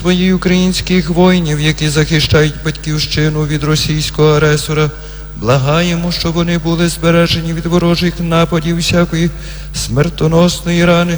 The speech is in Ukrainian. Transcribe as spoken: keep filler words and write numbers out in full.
своїй українських воїнів, які захищають батьківщину від російського агресора. Благаємо, щоб вони були збережені від ворожих нападів, всякої смертоносної рани,